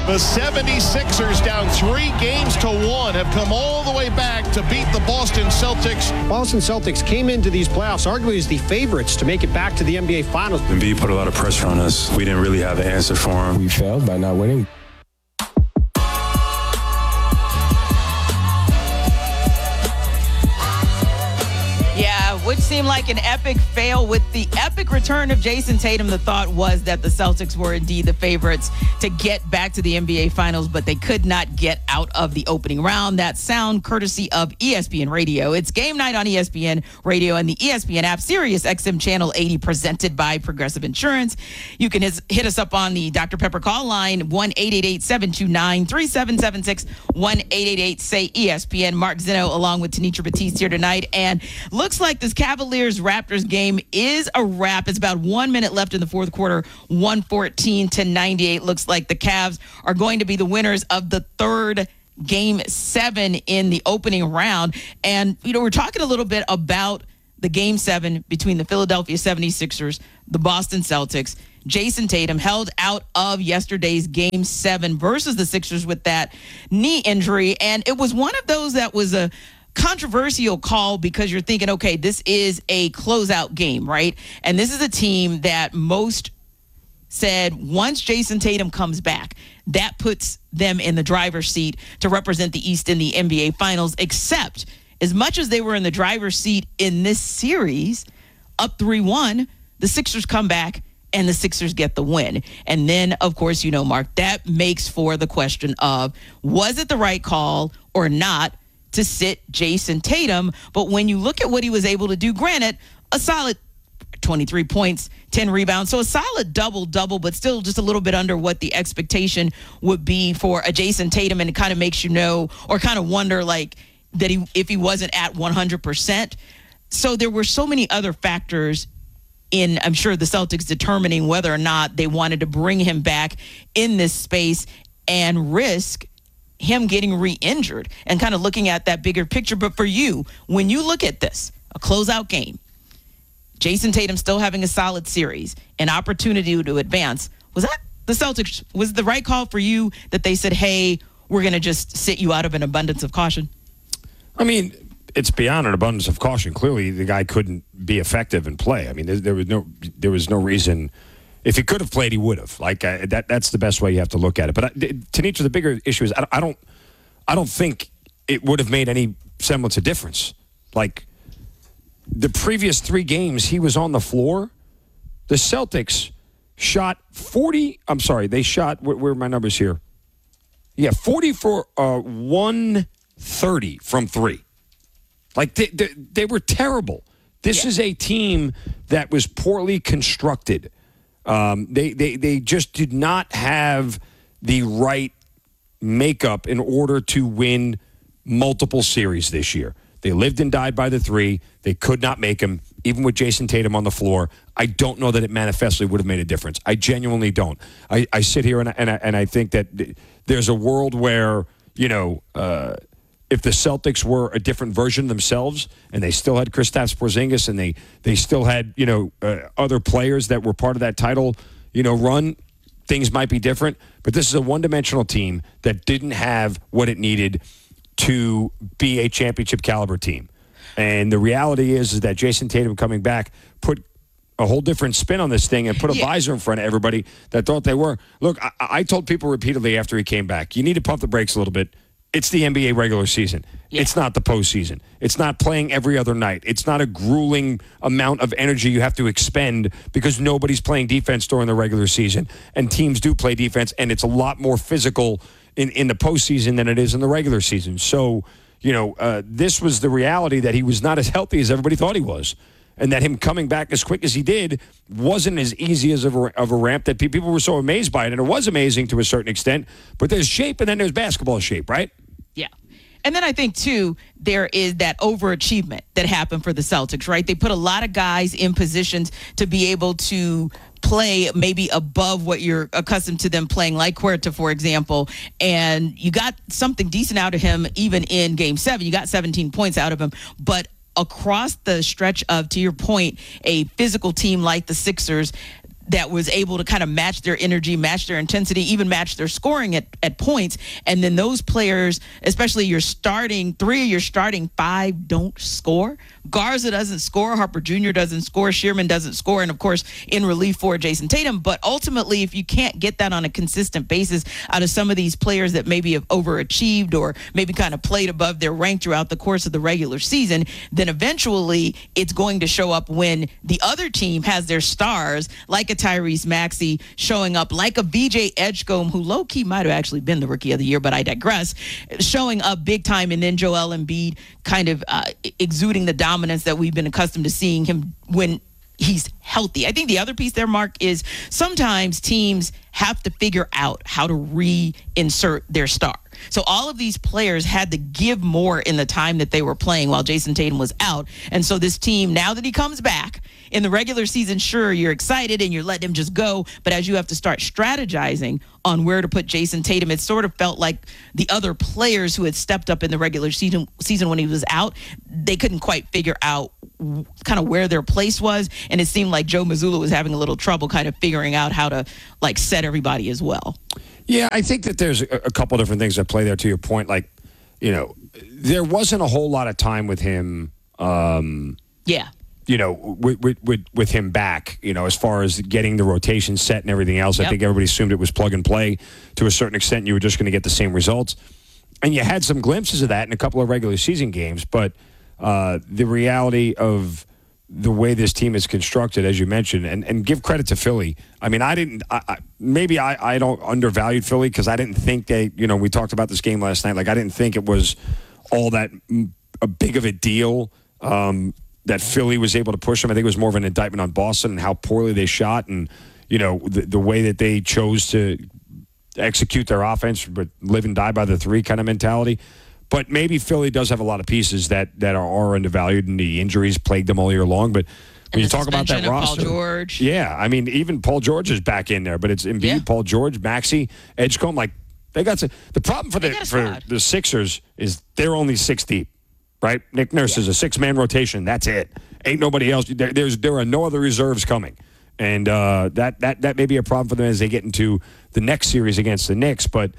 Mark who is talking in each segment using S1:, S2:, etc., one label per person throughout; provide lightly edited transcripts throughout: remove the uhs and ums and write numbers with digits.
S1: The 76ers, down 3 games to 1, have come all the way back to beat the Boston Celtics.
S2: Boston Celtics came into these playoffs arguably as the favorites to make it back to the NBA Finals.
S3: Embiid put a lot of pressure on us. We didn't really have an answer for him.
S4: We failed by not winning.
S5: Which seemed like an epic fail. With the epic return of Jason Tatum, the thought was that the Celtics were indeed the favorites to get back to the NBA Finals, but they could not get out of the opening round. That sound courtesy of ESPN Radio. It's game night on ESPN Radio and the ESPN app, Sirius XM Channel 80, presented by Progressive Insurance. You can hit us up on the Dr. Pepper call line, 1-888-729-3776, 1-888-SAY-ESPN. Mark Zeno along with Tanitra Batiste here tonight. And looks like this Cavaliers-Raptors game is a wrap. It's about 1 minute left in the fourth quarter, 114-98. Looks like the Cavs are going to be the winners of the third Game 7 in the opening round. And, we're talking a little bit about the Game 7 between the Philadelphia 76ers, the Boston Celtics. Jason Tatum held out of yesterday's Game 7 versus the Sixers with that knee injury. And it was one of those that was a controversial call because you're thinking, okay, this is a closeout game, right? And this is a team that most said once Jason Tatum comes back, that puts them in the driver's seat to represent the East in the NBA Finals, except as much as they were in the driver's seat in this series, up 3-1, the Sixers come back and the Sixers get the win. And then, of course, Mark, that makes for the question of, was it the right call or not to sit Jason Tatum? But when you look at what he was able to do, granted, a solid 23 points, 10 rebounds, so a solid double-double, but still just a little bit under what the expectation would be for a Jason Tatum, and it kind of makes you know or kind of wonder like that if he wasn't at 100%. So there were so many other factors in, I'm sure, the Celtics determining whether or not they wanted to bring him back in this space and risk him getting re-injured and kind of looking at that bigger picture. But for you, when you look at this, a closeout game, Jason Tatum still having a solid series, an opportunity to advance, was that the Celtics, was the right call for you that they said, hey, we're going to just sit you out of an abundance of caution?
S6: I mean, it's beyond an abundance of caution. Clearly, the guy couldn't be effective and play. I mean, there was no reason. If he could have played, he would have. Like that's the best way you have to look at it. But Tanitra, the bigger issue is I don't think it would have made any semblance of difference. Like the previous 3 games, he was on the floor. The Celtics shot 40. I'm sorry, they shot. Where are my numbers here? Yeah, 40 for 130 from 3. Like they were terrible. This is a team that was poorly constructed. They just did not have the right makeup in order to win multiple series this year. They lived and died by the 3. They could not make them, even with Jason Tatum on the floor. I don't know that it manifestly would have made a difference. I genuinely don't. I sit here and I think that there's a world where, if the Celtics were a different version of themselves and they still had Kristaps Porzingis and they still had, other players that were part of that title, run, things might be different. But this is a one-dimensional team that didn't have what it needed to be a championship caliber team. And the reality is that Jason Tatum coming back put a whole different spin on this thing and put a visor in front of everybody that thought they were. Look, I told people repeatedly after he came back, you need to pump the brakes a little bit. It's the NBA regular season. Yeah. It's not the postseason. It's not playing every other night. It's not a grueling amount of energy you have to expend because nobody's playing defense during the regular season. And teams do play defense, and it's a lot more physical in the postseason than it is in the regular season. So, this was the reality that he was not as healthy as everybody thought he was. And that him coming back as quick as he did wasn't as easy as of a ramp that people were so amazed by it. And it was amazing to a certain extent. But there's shape and then there's basketball shape, right?
S5: Yeah. And then I think, too, there is that overachievement that happened for the Celtics, right? They put a lot of guys in positions to be able to play maybe above what you're accustomed to them playing, like Huerta, for example. And you got something decent out of him even in Game 7. You got 17 points out of him. But across the stretch of, to your point, a physical team like the Sixers, that was able to kind of match their energy, match their intensity, even match their scoring at points. And then those players, especially three of your starting five don't score. Garza doesn't score. Harper Jr. doesn't score. Shearman doesn't score. And, of course, in relief for Jason Tatum. But ultimately, if you can't get that on a consistent basis out of some of these players that maybe have overachieved or maybe kind of played above their rank throughout the course of the regular season, then eventually it's going to show up when the other team has their stars, like a Tyrese Maxey showing up, like a VJ Edgecombe, who low-key might have actually been the Rookie of the Year, but I digress, showing up big time, and then Joel Embiid kind of exuding the dominance that we've been accustomed to seeing him when he's healthy. I think the other piece there, Mark, is sometimes teams have to figure out how to reinsert their star. So all of these players had to give more in the time that they were playing while Jason Tatum was out. And so this team, now that he comes back in the regular season, sure, you're excited and you're letting him just go. But as you have to start strategizing on where to put Jason Tatum, it sort of felt like the other players who had stepped up in the regular season when he was out, they couldn't quite figure out kind of where their place was. And it seemed like Joe Mazzulla was having a little trouble kind of figuring out how to like set everybody as well.
S6: Yeah, I think that there's a couple different things that play there to your point. Like, you know, there wasn't a whole lot of time with him.
S5: Yeah.
S6: You know, with him back, you know, as far as getting the rotation set and everything else. Yep. I think everybody assumed it was plug and play to a certain extent. You were just going to get the same results. And you had some glimpses of that in a couple of regular season games. But the reality of the way this team is constructed, as you mentioned, and give credit to Philly. I mean, I don't undervalued Philly because I didn't think they, you know, we talked about this game last night. Like, I didn't think it was all that big of a deal that Philly was able to push them. I think it was more of an indictment on Boston and how poorly they shot and, you know, the way that they chose to execute their offense, but live and die by the three kind of mentality. But maybe Philly does have a lot of pieces that are undervalued, and the injuries plagued them all year long. But when you talk about that roster,
S5: Paul George.
S6: Yeah, I mean, even Paul George is back in there, but it's Embiid, Paul George, Maxey, Edgecombe. Like, they got to, the problem for the Sixers is they're only 6 deep, right? Nick Nurse is a 6-man rotation. That's it. Ain't nobody else. There are no other reserves coming. And that may be a problem for them as they get into the next series against the Knicks. But,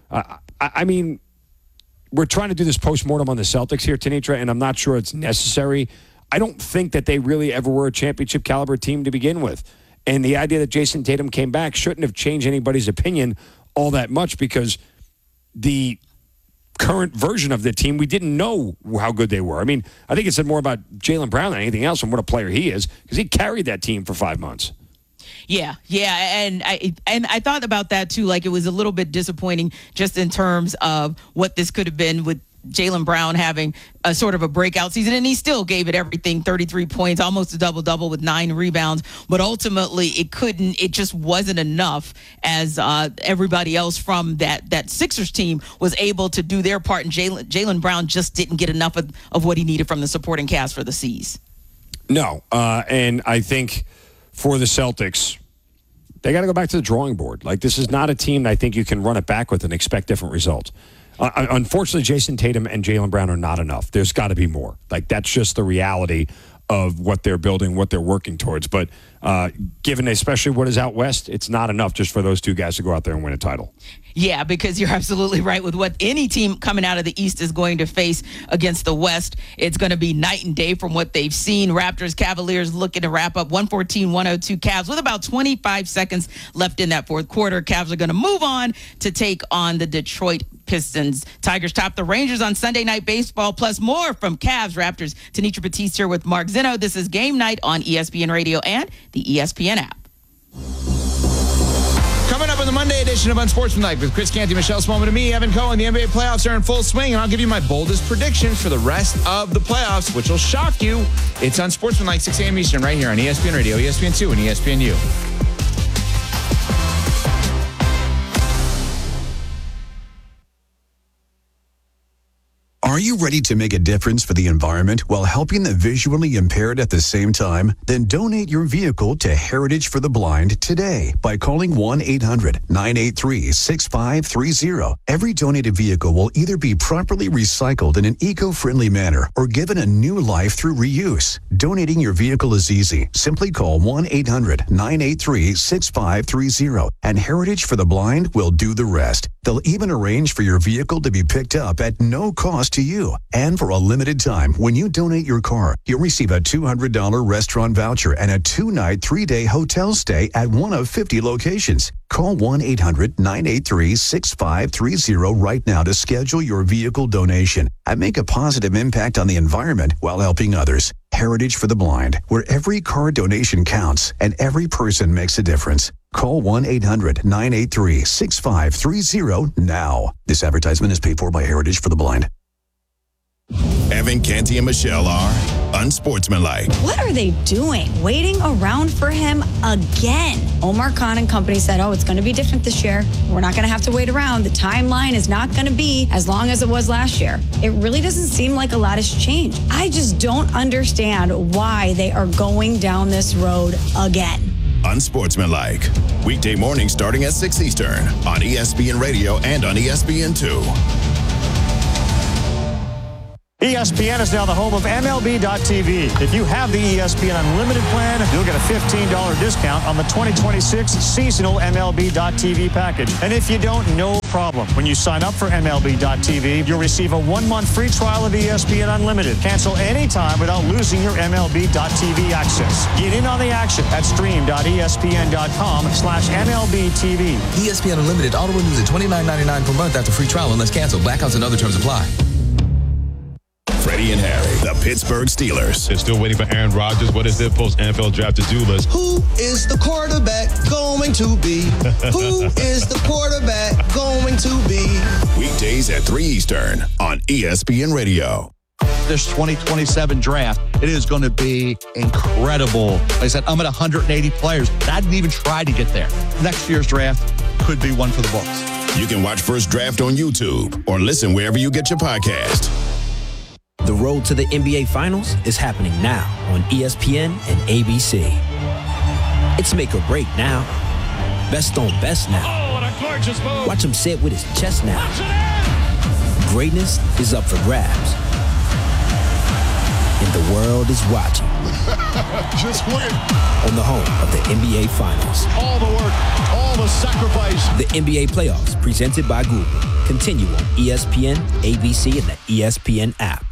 S6: I mean, we're trying to do this postmortem on the Celtics here, Tenitra, and I'm not sure it's necessary. I don't think that they really ever were a championship caliber team to begin with. And the idea that Jason Tatum came back shouldn't have changed anybody's opinion all that much because the current version of the team, we didn't know how good they were. I mean, I think it said more about Jaylen Brown than anything else and what a player he is because he carried that team for 5 months.
S5: Yeah, and I thought about that too. Like, it was a little bit disappointing just in terms of what this could have been with Jaylen Brown having a sort of a breakout season, and he still gave it everything, 33 points, almost a double-double with 9 rebounds. But ultimately, it just wasn't enough as everybody else from that Sixers team was able to do their part, and Jaylen Brown just didn't get enough of what he needed from the supporting cast for the C's. No,
S6: and I think for the Celtics, they got to go back to the drawing board. Like, this is not a team that I think you can run it back with and expect different results. Unfortunately, Jason Tatum and Jaylen Brown are not enough. There's got to be more. Like, that's just the reality of what they're building, what they're working towards. But given especially what is out west, it's not enough just for those two guys to go out there and win a title.
S5: Yeah, because you're absolutely right with what any team coming out of the East is going to face against the West. It's going to be night and day from what they've seen. Raptors, Cavaliers looking to wrap up 114-102 Cavs with about 25 seconds left in that fourth quarter. Cavs are going to move on to take on the Detroit Pistons. Tigers top the Rangers on Sunday Night Baseball, plus more from Cavs, Raptors. Tenitra Batiste here with Mark Zinno. This is Game Night on ESPN Radio and the ESPN app.
S4: Coming up in the Monday edition of Unsportsmanlike with Chris Canty, Michelle Smallman, and me, Evan Cohen. The NBA playoffs are in full swing, and I'll give you my boldest predictions for the rest of the playoffs, which will shock you. It's Unsportsmanlike, 6 a.m. Eastern, right here on ESPN Radio, ESPN2, and ESPNU.
S7: Are you ready to make a difference for the environment while helping the visually impaired at the same time? Then donate your vehicle to Heritage for the Blind today by calling 1-800-983-6530. Every donated vehicle will either be properly recycled in an eco-friendly manner or given a new life through reuse. Donating your vehicle is easy. Simply call 1-800-983-6530 and Heritage for the Blind will do the rest. They'll even arrange for your vehicle to be picked up at no cost to you. And for a limited time, when you donate your car, you'll receive a $200 restaurant voucher and a 2-night, 3-day hotel stay at one of 50 locations. Call 1-800-983-6530 right now to schedule your vehicle donation and make a positive impact on the environment while helping others. Heritage for the Blind, where every car donation counts and every person makes a difference. Call 1-800-983-6530 now. This advertisement is paid for by Heritage for the Blind.
S8: Evan, Canty, and Michelle are unsportsmanlike.
S9: What are they doing? Waiting around for him again. Omar Khan and company said, it's going to be different this year. We're not going to have to wait around. The timeline is not going to be as long as it was last year. It really doesn't seem like a lot has changed. I just don't understand why they are going down this road again.
S8: Unsportsmanlike. Weekday mornings starting at 6 Eastern on ESPN Radio and on ESPN2.
S10: ESPN is now the home of MLB.tv. If you have the ESPN Unlimited plan, you'll get a $15 discount on the 2026 seasonal MLB.tv package. And if you don't, no problem. When you sign up for MLB.tv, you'll receive a 1-month free trial of ESPN Unlimited. Cancel anytime without losing your MLB.tv access. Get in on the action at stream.espn.com/MLBTV.
S11: ESPN Unlimited auto renews at $29.99 per month after free trial unless canceled. Blackouts and other terms apply.
S8: Freddie and Harry, the Pittsburgh Steelers.
S12: They're still waiting for Aaron Rodgers. What is their post-NFL draft to-do list?
S13: Who is the quarterback going to be? Who is the quarterback going to be?
S8: Weekdays at 3 Eastern on ESPN Radio.
S14: This 2027 draft, it is going to be incredible. Like I said, I'm at 180 players. I didn't even try to get there. Next year's draft could be one for the books.
S8: You can watch First Draft on YouTube or listen wherever you get your podcast.
S15: The road to the NBA Finals is happening now on ESPN and ABC. It's make or break now. Best on best now.
S16: Oh, what a gorgeous move.
S15: Watch him sit with his chest now. Greatness is up for grabs. And the world is watching.
S1: Just win.
S15: On the home of the NBA Finals.
S1: All the work, all the sacrifice.
S15: The NBA Playoffs, presented by Google. Continue on ESPN, ABC, and the ESPN app.